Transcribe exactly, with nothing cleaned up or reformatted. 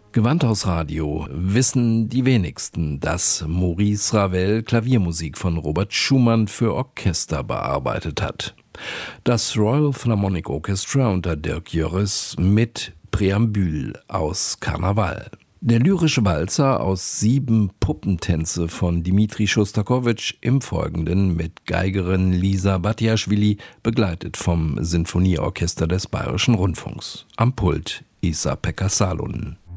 Gewandhausradio wissen die wenigsten, dass Maurice Ravel Klaviermusik von Robert Schumann für Orchester bearbeitet hat. Das Royal Philharmonic Orchestra unter Dirk Jörres mit Präambül aus Karneval. Der lyrische Walzer aus Sieben Puppentänze von Dmitri Schostakowitsch im Folgenden mit Geigerin Lisa Batiaschwili, begleitet vom Sinfonieorchester des Bayerischen Rundfunks. Am Pult Isa-Pekka Salonen.